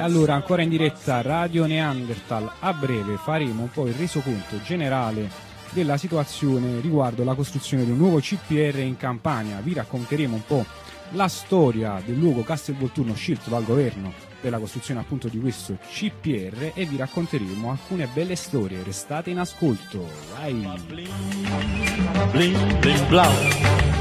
Allora, ancora in diretta Radio Neanderthal, a breve faremo un po' il resoconto generale della situazione riguardo la costruzione di un nuovo CPR in Campania. Vi racconteremo un po' la storia del luogo Castelvolturno scelto dal governo per la costruzione appunto di questo CPR e vi racconteremo alcune belle storie. Restate in ascolto, vai! Bling, bling, blau.